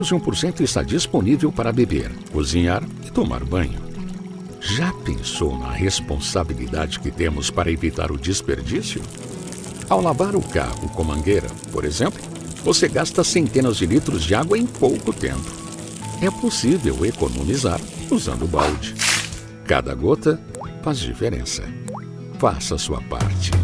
de 1% está disponível para beber, cozinhar e tomar banho. Já pensou na responsabilidade que temos para evitar o desperdício? Ao lavar o carro com mangueira, por exemplo, você gasta centenas de litros de água em pouco tempo. É possível economizar usando balde. Cada gota faz diferença. Faça a sua parte.